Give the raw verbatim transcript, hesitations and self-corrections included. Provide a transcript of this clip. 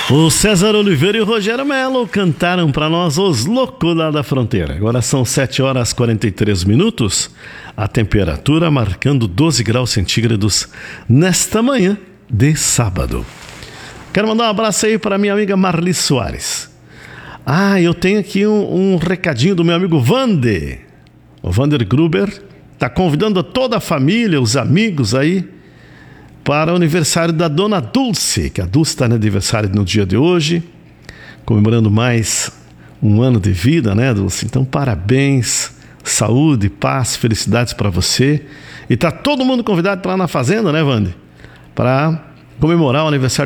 O César Oliveira e o Rogério Melo cantaram para nós Os Loucos lá da Fronteira. Agora são sete horas e quarenta e três minutos. A temperatura marcando doze graus centígrados nesta manhã de sábado. Quero mandar um abraço aí para minha amiga Marli Soares. Ah, eu tenho aqui um, um recadinho do meu amigo Vander. O Vander Gruber está convidando toda a família, os amigos aí, para o aniversário da Dona Dulce, que a Dulce está no aniversário no dia de hoje, comemorando mais um ano de vida, né, Dulce? Então, parabéns, saúde, paz, felicidades para você. E tá todo mundo convidado para lá na fazenda, né, Wander? Para comemorar o aniversário